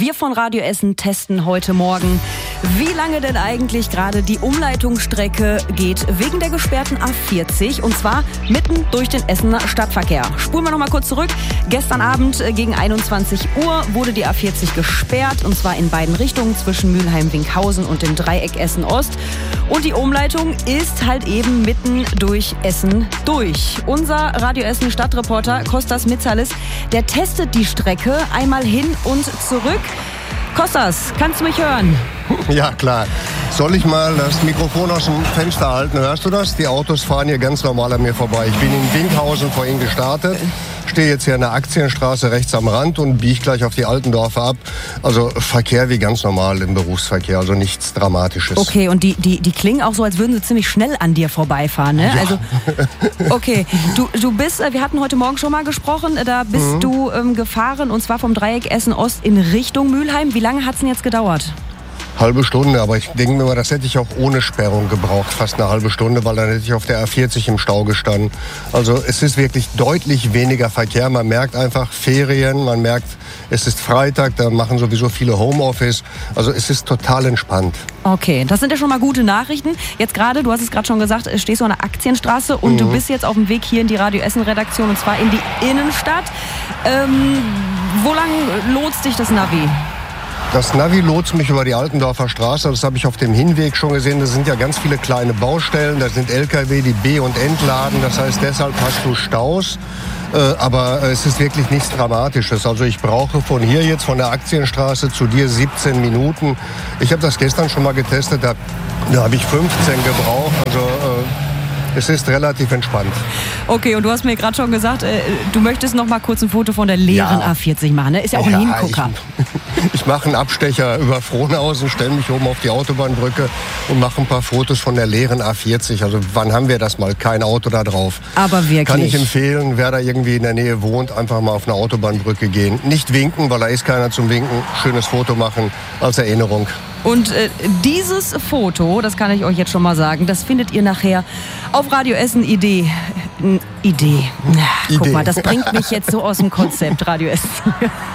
Wir von Radio Essen testen heute Morgen, wie lange denn eigentlich gerade die Umleitungsstrecke geht wegen der gesperrten A40 und zwar mitten durch den Essener Stadtverkehr. Spulen wir noch mal kurz zurück. Gestern Abend gegen 21 Uhr wurde die A40 gesperrt und zwar in beiden Richtungen zwischen Mülheim-Winkhausen und dem Dreieck Essen-Ost. Und die Umleitung ist halt eben mitten durch Essen durch. Unser Radio Essen Stadtreporter Kostas Mitsalis, der testet die Strecke einmal hin und zurück. Kostas, kannst du mich hören? Ja, klar. Soll ich mal das Mikrofon aus dem Fenster halten? Hörst du das? Die Autos fahren hier ganz normal an mir vorbei. Ich bin in Winkhausen vorhin gestartet, stehe jetzt hier an der Aktienstraße rechts am Rand und biege gleich auf die Altendorfer ab. Also Verkehr wie ganz normal im Berufsverkehr, also nichts Dramatisches. Okay, und die klingen auch so, als würden sie ziemlich schnell an dir vorbeifahren, ne? Ja. Also, okay, du bist, wir hatten heute Morgen schon mal gesprochen, da bist du gefahren und zwar vom Dreieck Essen-Ost in Richtung Mülheim. Wie lange hat es denn jetzt gedauert? Halbe Stunde, aber ich denke mir mal, das hätte ich auch ohne Sperrung gebraucht, fast eine halbe Stunde, weil dann hätte ich auf der A40 im Stau gestanden. Also es ist wirklich deutlich weniger Verkehr. Man merkt einfach Ferien, man merkt, es ist Freitag, da machen sowieso viele Homeoffice. Also es ist total entspannt. Okay, das sind ja schon mal gute Nachrichten. Jetzt gerade, du hast es gerade schon gesagt, stehst du an der Aktienstraße und du bist jetzt auf dem Weg hier in die Radio Essen Redaktion und zwar in die Innenstadt. Wo lang lotst dich das Navi? Das Navi lotst mich über die Altendorfer Straße, das habe ich auf dem Hinweg schon gesehen. Das sind ja ganz viele kleine Baustellen, da sind LKW, die B- und entladen. Das heißt, deshalb hast du Staus. Aber es ist wirklich nichts Dramatisches. Also ich brauche von hier jetzt, von der Aktienstraße zu dir 17 Minuten. Ich habe das gestern schon mal getestet, da habe ich 15 gebraucht. Also es ist relativ entspannt. Okay, und du hast mir gerade schon gesagt, du möchtest noch mal kurz ein Foto von der leeren A40 machen, ne? Ist ja auch ein Hingucker. Ich mache einen Abstecher über Frohnhausen, stelle mich oben auf die Autobahnbrücke und mache ein paar Fotos von der leeren A40. Also wann haben wir das mal? Kein Auto da drauf. Aber wirklich? Kann ich empfehlen, wer da irgendwie in der Nähe wohnt, einfach mal auf eine Autobahnbrücke gehen. Nicht winken, weil da ist keiner zum Winken. Schönes Foto machen als Erinnerung. Und dieses Foto, das kann ich euch jetzt schon mal sagen, das findet ihr nachher auf Radio Essen Idee. Guck mal, das bringt mich jetzt so aus dem Konzept Radio Essen.